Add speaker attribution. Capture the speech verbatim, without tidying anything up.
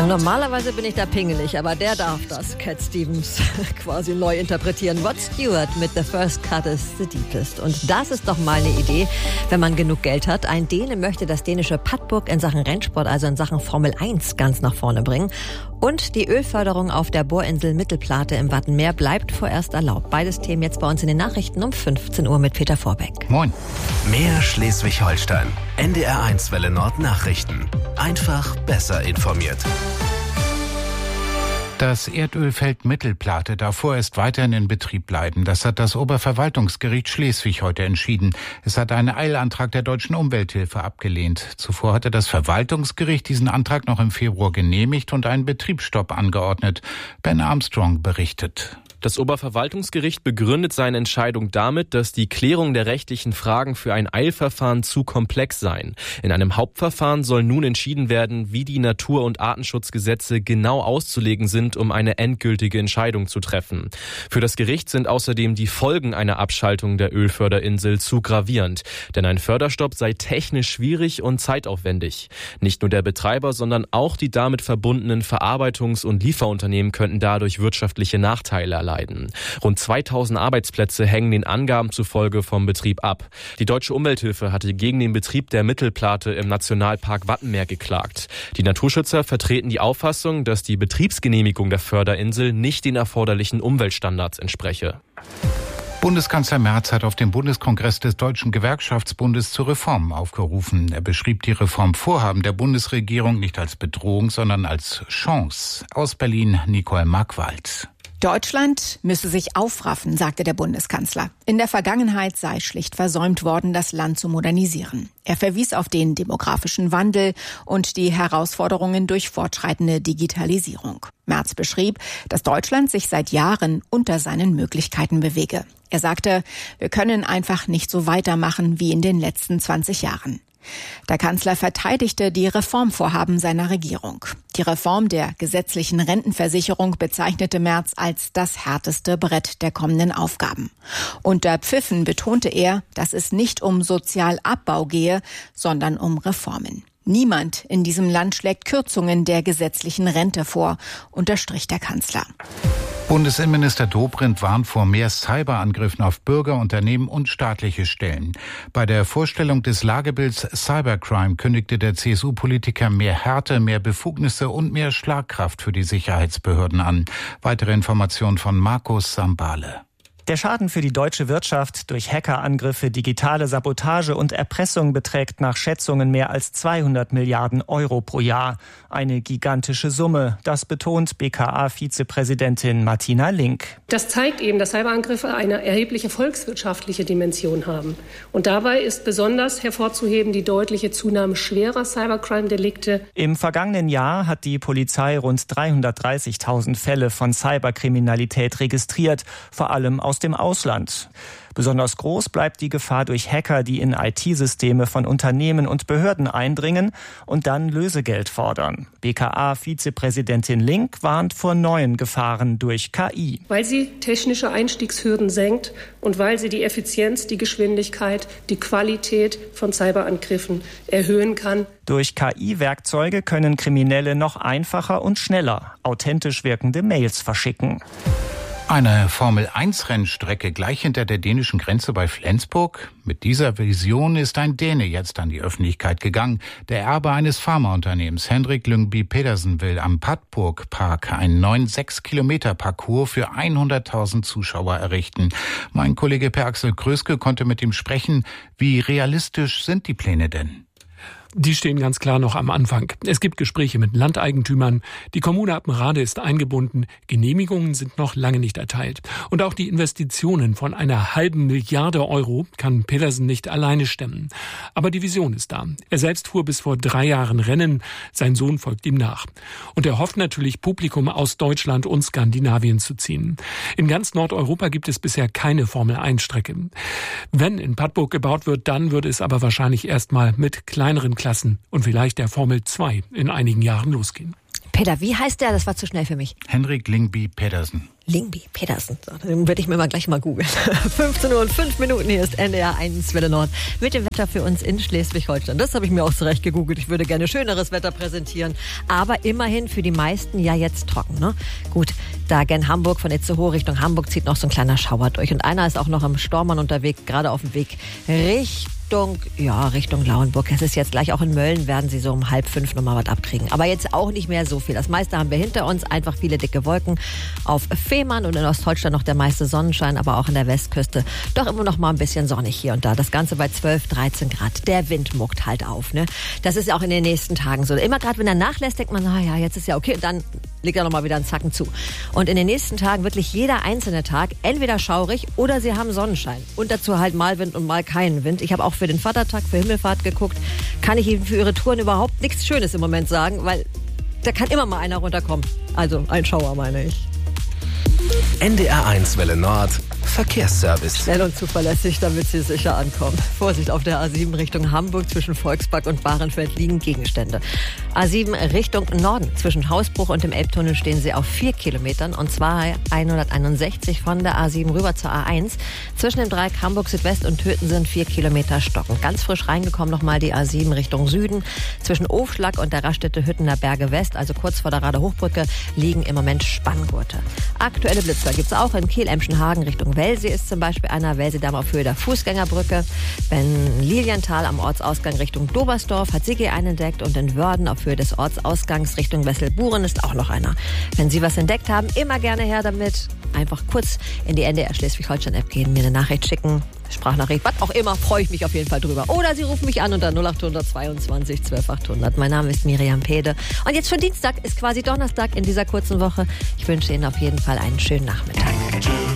Speaker 1: Normalerweise bin ich da pingelig, aber der darf das, Cat Stevens, quasi neu interpretieren. Rod Stewart mit The First Cut is the Deepest. Und das ist doch mal eine Idee, wenn man genug Geld hat. Ein Däne möchte das dänische Padborg in Sachen Rennsport, also in Sachen Formel eins, ganz nach vorne bringen. Und die Ölförderung auf der Bohrinsel Mittelplate im Wattenmeer bleibt vorerst erlaubt. Beides Themen jetzt bei uns in den Nachrichten um fünfzehn Uhr mit Peter Vorbeck.
Speaker 2: Moin. Mehr Schleswig-Holstein. N D R eins Welle Nord Nachrichten. Einfach besser informiert.
Speaker 3: Das Erdölfeld Mittelplate darf vorerst weiterhin in Betrieb bleiben. Das hat das Oberverwaltungsgericht Schleswig heute entschieden. Es hat einen Eilantrag der Deutschen Umwelthilfe abgelehnt. Zuvor hatte das Verwaltungsgericht diesen Antrag noch im Februar genehmigt und einen Betriebsstopp angeordnet. Ben Armstrong berichtet.
Speaker 4: Das Oberverwaltungsgericht begründet seine Entscheidung damit, dass die Klärung der rechtlichen Fragen für ein Eilverfahren zu komplex seien. In einem Hauptverfahren soll nun entschieden werden, wie die Natur- und Artenschutzgesetze genau auszulegen sind, um eine endgültige Entscheidung zu treffen. Für das Gericht sind außerdem die Folgen einer Abschaltung der Ölförderinsel zu gravierend, denn ein Förderstopp sei technisch schwierig und zeitaufwendig. Nicht nur der Betreiber, sondern auch die damit verbundenen Verarbeitungs- und Lieferunternehmen könnten dadurch wirtschaftliche Nachteile erleiden. Rund zweitausend Arbeitsplätze hängen den Angaben zufolge vom Betrieb ab. Die Deutsche Umwelthilfe hatte gegen den Betrieb der Mittelplate im Nationalpark Wattenmeer geklagt. Die Naturschützer vertreten die Auffassung, dass die Betriebsgenehmigung der Förderinsel nicht den erforderlichen Umweltstandards entspreche.
Speaker 3: Bundeskanzler Merz hat auf dem Bundeskongress des Deutschen Gewerkschaftsbundes zu Reformen aufgerufen. Er beschrieb die Reformvorhaben der Bundesregierung nicht als Bedrohung, sondern als Chance. Aus Berlin Nicole Markwald.
Speaker 5: Deutschland müsse sich aufraffen, sagte der Bundeskanzler. In der Vergangenheit sei schlicht versäumt worden, das Land zu modernisieren. Er verwies auf den demografischen Wandel und die Herausforderungen durch fortschreitende Digitalisierung. Merz beschrieb, dass Deutschland sich seit Jahren unter seinen Möglichkeiten bewege. Er sagte, wir können einfach nicht so weitermachen wie in den letzten zwanzig Jahren. Der Kanzler verteidigte die Reformvorhaben seiner Regierung. Die Reform der gesetzlichen Rentenversicherung bezeichnete Merz als das härteste Brett der kommenden Aufgaben. Unter Pfiffen betonte er, dass es nicht um Sozialabbau gehe, sondern um Reformen. Niemand in diesem Land schlägt Kürzungen der gesetzlichen Rente vor, unterstrich der Kanzler.
Speaker 3: Bundesinnenminister Dobrindt warnt vor mehr Cyberangriffen auf Bürger, Unternehmen und staatliche Stellen. Bei der Vorstellung des Lagebilds Cybercrime kündigte der C S U-Politiker mehr Härte, mehr Befugnisse und mehr Schlagkraft für die Sicherheitsbehörden an. Weitere Informationen von Markus Sambale.
Speaker 6: Der Schaden für die deutsche Wirtschaft durch Hackerangriffe, digitale Sabotage und Erpressung beträgt nach Schätzungen mehr als zweihundert Milliarden Euro pro Jahr. Eine gigantische Summe, das betont B K A-Vizepräsidentin Martina Link.
Speaker 7: Das zeigt eben, dass Cyberangriffe eine erhebliche volkswirtschaftliche Dimension haben. Und dabei ist besonders hervorzuheben die deutliche Zunahme schwerer Cybercrime-Delikte.
Speaker 6: Im vergangenen Jahr hat die Polizei rund dreihundertdreißigtausend Fälle von Cyberkriminalität registriert, vor allem aus dem Ausland. Besonders groß bleibt die Gefahr durch Hacker, die in I T-Systeme von Unternehmen und Behörden eindringen und dann Lösegeld fordern. B K A-Vizepräsidentin Link warnt vor neuen Gefahren durch K I.
Speaker 7: Weil sie technische Einstiegshürden senkt und weil sie die Effizienz, die Geschwindigkeit, die Qualität von Cyberangriffen erhöhen kann.
Speaker 6: Durch K I-Werkzeuge können Kriminelle noch einfacher und schneller authentisch wirkende Mails verschicken.
Speaker 3: Eine Formel eins Rennstrecke gleich hinter der dänischen Grenze bei Flensburg. Mit dieser Vision ist ein Däne jetzt an die Öffentlichkeit gegangen. Der Erbe eines Pharmaunternehmens, Henrik Lyngby Pedersen, will am Padborg Park einen neuen sechs Kilometer Parcours für hunderttausend Zuschauer errichten. Mein Kollege Per Axel Kröske konnte mit ihm sprechen. Wie realistisch sind die Pläne denn?
Speaker 8: Die stehen ganz klar noch am Anfang. Es gibt Gespräche mit Landeigentümern. Die Kommune Appenrade ist eingebunden. Genehmigungen sind noch lange nicht erteilt. Und auch die Investitionen von einer halben Milliarde Euro kann Pedersen nicht alleine stemmen. Aber die Vision ist da. Er selbst fuhr bis vor drei Jahren Rennen. Sein Sohn folgt ihm nach. Und er hofft natürlich, Publikum aus Deutschland und Skandinavien zu ziehen. In ganz Nordeuropa gibt es bisher keine Formel eins Strecke. Wenn in Padborg gebaut wird, dann wird es aber wahrscheinlich erstmal mit kleineren Klassen und vielleicht der Formel zwei in einigen Jahren losgehen.
Speaker 1: Peter, wie heißt der? Das war zu schnell für mich.
Speaker 3: Henrik Lyngby Pedersen.
Speaker 1: Lyngby Pedersen. Den werde ich mir mal gleich mal googeln. fünfzehn Uhr und fünf Minuten, hier ist N D R eins Welle Nord mit dem Wetter für uns in Schleswig-Holstein. Das habe ich mir auch zurecht gegoogelt. Ich würde gerne schöneres Wetter präsentieren. Aber immerhin für die meisten ja jetzt trocken. Ne? Gut, da gen Hamburg von Itzehoe Richtung Hamburg zieht noch so ein kleiner Schauer durch. Und einer ist auch noch im Stormann unterwegs, gerade auf dem Weg Richtung Richtung, ja, Richtung Lauenburg. Es ist jetzt gleich auch in Mölln, werden sie so um halb fünf nochmal was abkriegen. Aber jetzt auch nicht mehr so viel. Das meiste haben wir hinter uns, einfach viele dicke Wolken. Auf Fehmarn und in Ostholstein noch der meiste Sonnenschein, aber auch in der Westküste doch immer noch mal ein bisschen sonnig hier und da. Das Ganze bei zwölf, dreizehn Grad. Der Wind muckt halt auf, ne? Das ist ja auch in den nächsten Tagen so. Immer gerade, wenn er nachlässt, denkt man, naja, jetzt ist ja okay. Dann legt er nochmal wieder einen Zacken zu. Und in den nächsten Tagen wirklich jeder einzelne Tag entweder schaurig oder sie haben Sonnenschein. Und dazu halt mal Wind und mal keinen Wind. Ich habe auch für den Vatertag, für Himmelfahrt geguckt. Kann ich Ihnen für Ihre Touren überhaupt nichts Schönes im Moment sagen, weil da kann immer mal einer runterkommen. Also ein Schauer, meine ich.
Speaker 2: N D R eins Welle Nord Verkehrsservice.
Speaker 1: Schnell und zuverlässig, damit Sie sicher ankommen. Vorsicht, auf der A sieben Richtung Hamburg zwischen Volkspark und Bahrenfeld liegen Gegenstände. A sieben Richtung Norden zwischen Hausbruch und dem Elbtunnel stehen Sie auf vier Kilometern und zwar hunderteinundsechzig von der A sieben rüber zur A eins. Zwischen dem Dreieck Hamburg Südwest und Töten sind vier Kilometer Stocken. Ganz frisch reingekommen nochmal die A sieben Richtung Süden. Zwischen Ofschlag und der Raststätte Hüttener Berge West, also kurz vor der Rader Hochbrücke, liegen im Moment Spanngurte. Aktuelle Blitzer gibt es auch in Kiel-Emschenhagen Richtung Welsee ist zum Beispiel einer, Welsedamm auf Höhe der Fußgängerbrücke. Ben Lilienthal am Ortsausgang Richtung Dobersdorf hat Sigi einen entdeckt und in Wörden auf Höhe des Ortsausgangs Richtung Wesselburen ist auch noch einer. Wenn Sie was entdeckt haben, immer gerne her damit. Einfach kurz in die N D R Schleswig-Holstein-App gehen, mir eine Nachricht schicken, Sprachnachricht, was auch immer, freue ich mich auf jeden Fall drüber. Oder Sie rufen mich an unter null acht hundert zweiundzwanzig zwölf achthundert. Mein Name ist Miriam Pede. Und jetzt schon Dienstag, ist quasi Donnerstag in dieser kurzen Woche. Ich wünsche Ihnen auf jeden Fall einen schönen Nachmittag.